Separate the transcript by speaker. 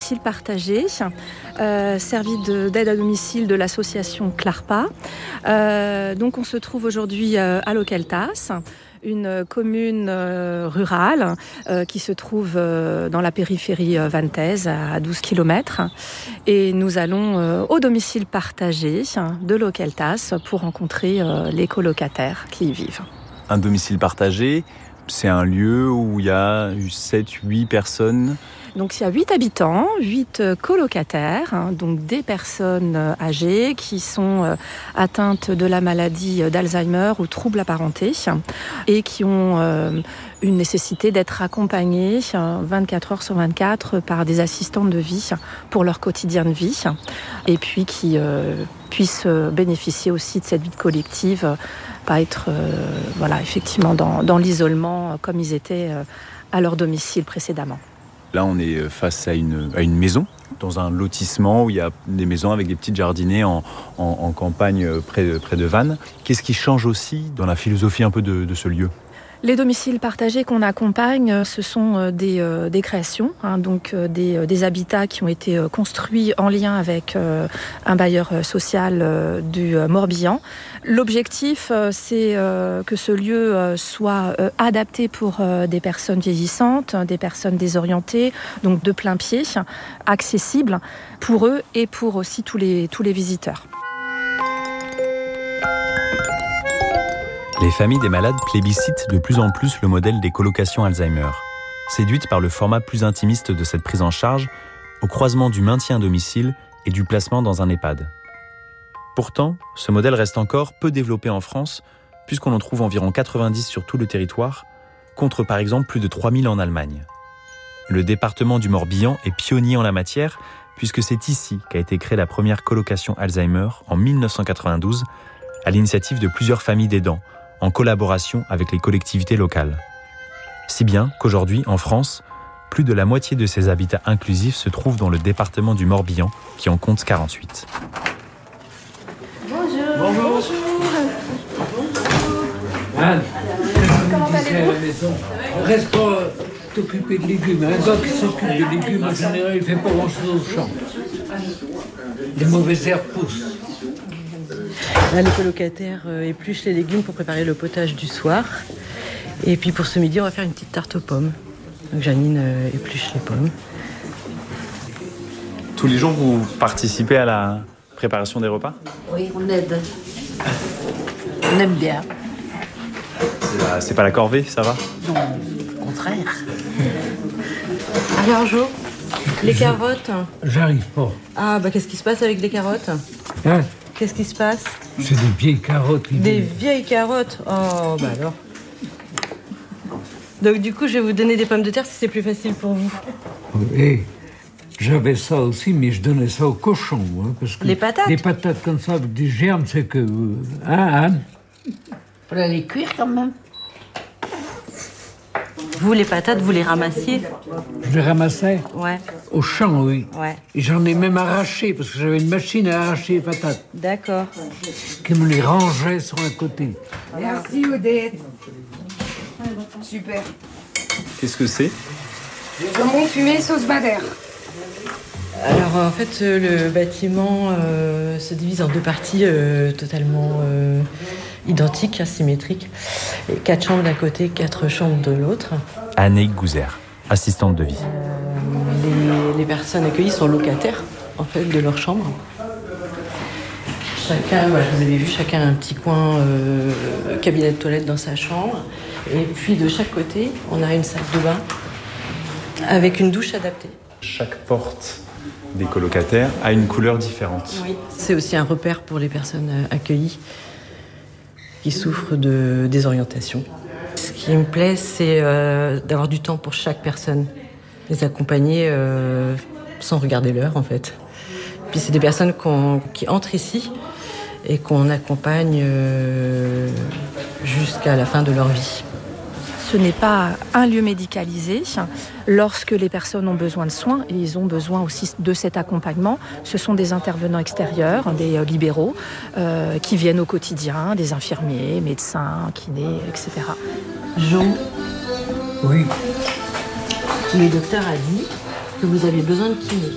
Speaker 1: domicile partagé, servi d'aide à domicile de l'association CLARPA. Donc on se trouve aujourd'hui à Localtas, une commune rurale qui se trouve dans la périphérie vantaise à 12 km. Et nous allons au domicile partagé de Localtas pour rencontrer les colocataires qui y vivent.
Speaker 2: Un domicile partagé, c'est un lieu où il y a 7-8 personnes.
Speaker 1: Donc il y a 8 habitants, 8 colocataires, donc des personnes âgées qui sont atteintes de la maladie d'Alzheimer ou troubles apparentés et qui ont une nécessité d'être accompagnées 24 heures sur 24 par des assistantes de vie pour leur quotidien de vie et puis qui puissent bénéficier aussi de cette vie collective, pas être effectivement dans l'isolement comme ils étaient à leur domicile précédemment.
Speaker 2: Là, on est face à une maison, dans un lotissement où il y a des maisons avec des petites jardinées en campagne près de Vannes. Qu'est-ce qui change aussi dans la philosophie un peu de ce lieu ?
Speaker 1: Les domiciles partagés qu'on accompagne, ce sont des créations, donc des habitats qui ont été construits en lien avec un bailleur social du Morbihan. L'objectif, c'est que ce lieu soit adapté pour des personnes vieillissantes, des personnes désorientées, donc de plein pied, accessible pour eux et pour aussi tous les visiteurs.
Speaker 2: Les familles des malades plébiscitent de plus en plus le modèle des colocations Alzheimer. Séduites par le format plus intimiste de cette prise en charge, au croisement du maintien à domicile et du placement dans un EHPAD. Pourtant, ce modèle reste encore peu développé en France, puisqu'on en trouve environ 90 sur tout le territoire, contre par exemple plus de 3000 en Allemagne. Le département du Morbihan est pionnier en la matière, puisque c'est ici qu'a été créée la première colocation Alzheimer en 1992, à l'initiative de plusieurs familles d'aidants, en collaboration avec les collectivités locales. Si bien qu'aujourd'hui, en France, plus de la moitié de ces habitats inclusifs se trouvent dans le département du Morbihan, qui en compte 48.
Speaker 3: Bonjour. Bonjour. Anne, comment allez-vous ? Reste pas t'occuper de légumes. Un gars qui s'occupe de légumes, en général, il fait pas grand-chose au champ. Les mauvaises herbes poussent.
Speaker 4: Là, les colocataires épluchent les légumes pour préparer le potage du soir. Et puis pour ce midi, on va faire une petite tarte aux pommes. Donc Janine épluche les pommes.
Speaker 2: Tous les jours, vous participez à la préparation des repas ?
Speaker 5: Oui, on aide. On aime bien.
Speaker 2: C'est pas la corvée, ça va ?
Speaker 5: Non, au contraire.
Speaker 4: Alors Jo, les carottes.
Speaker 3: J'arrive pas.
Speaker 4: Ah qu'est-ce qui se passe avec les carottes ?
Speaker 3: Hein ?
Speaker 4: Qu'est-ce qui se passe ?
Speaker 3: C'est des vieilles carottes.
Speaker 4: Des vieilles carottes ? Oh, alors. Donc du coup, je vais vous donner des pommes de terre si c'est plus facile pour vous.
Speaker 3: Et j'avais ça aussi, mais je donnais ça aux cochons. Parce que
Speaker 4: les patates ?
Speaker 3: Les patates comme ça, avec des germes, c'est que... Anne ?
Speaker 5: Faut les cuire quand même.
Speaker 4: Vous, les patates, vous les ramassiez ?
Speaker 3: Je les ramassais ?
Speaker 4: Ouais.
Speaker 3: Au champ, oui.
Speaker 4: Ouais.
Speaker 3: Et j'en ai même arraché, parce que j'avais une machine à arracher les patates.
Speaker 4: D'accord.
Speaker 3: Qui me les rangeait sur un côté.
Speaker 6: Merci Odette. Super.
Speaker 2: Qu'est-ce que c'est ?
Speaker 6: Jambon fumé, sauce madère.
Speaker 4: Alors en fait, le bâtiment se divise en deux parties totalement identiques, asymétriques. 4 chambres d'un côté, 4 chambres de l'autre.
Speaker 2: Anne Gouzer, assistante de vie.
Speaker 4: Les personnes accueillies sont locataires en fait, de leur chambre. Chacun, vous avez vu, chacun a un petit coin cabinet de toilette dans sa chambre. Et puis de chaque côté, on a une salle de bain avec une douche adaptée.
Speaker 2: Chaque porte des colocataires a une couleur différente.
Speaker 4: Oui. C'est aussi un repère pour les personnes accueillies qui souffrent de désorientation. Ce qui me plaît, c'est d'avoir du temps pour chaque personne. Les accompagner sans regarder l'heure, en fait. Puis c'est des personnes qui entrent ici et qu'on accompagne jusqu'à la fin de leur vie.
Speaker 1: Ce n'est pas un lieu médicalisé. Lorsque les personnes ont besoin de soins, et ils ont besoin aussi de cet accompagnement, ce sont des intervenants extérieurs, des libéraux, qui viennent au quotidien, des infirmiers, médecins, kinés, etc.
Speaker 4: Jo,
Speaker 3: Oui.
Speaker 4: le docteur a dit que vous avez besoin de kiné.